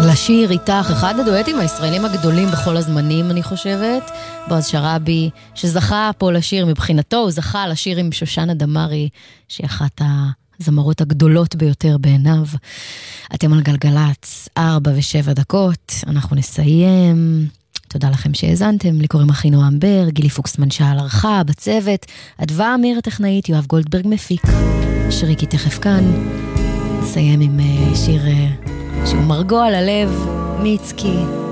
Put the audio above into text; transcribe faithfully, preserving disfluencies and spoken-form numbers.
לשיר איתך, אחד הדואטים הישראלים הגדולים בכל הזמנים, אני חושבת, בועז שרעבי, שזכה פה לשיר מבחינתו, הוא זכה לשיר עם שושנה דמארי, שהיא אחת הזמרות הגדולות ביותר בעיניו. אתם על גלגלץ, ארבע ושבע דקות, אנחנו נסיים. תודה לכם שהאזנתם, לי קוראים אחי נועם בר, גילי פוקסמן שעל ערכה, בצוות, אדווה אמיר הטכנאית, יואב גולדברג מפיק, שריקי תכף כאן. נסיים עם שיר שהוא מרגוע על הלב, מיצקי.